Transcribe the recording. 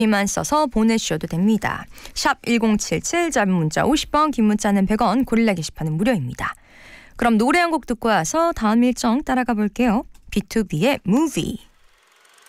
만 써서 보내주셔도 됩니다. 샵 1077 짧은 문자 50원 긴 문자는 100원 고릴라 게시판은 무료입니다. 그럼 노래 한 곡 듣고 와서 다음 일정 따라가 볼게요. B2B의 Movie.